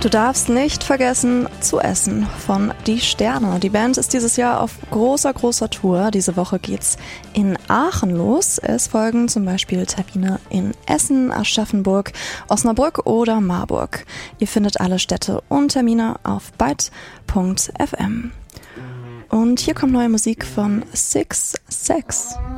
Du darfst nicht vergessen zu essen von Die Sterne. Die Band ist dieses Jahr auf großer Tour. Diese Woche geht's in Aachen los. Es folgen zum Beispiel Termine in Essen, Aschaffenburg, Osnabrück oder Marburg. Ihr findet alle Städte und Termine auf byte.fm. Und hier kommt neue Musik von Six Sex.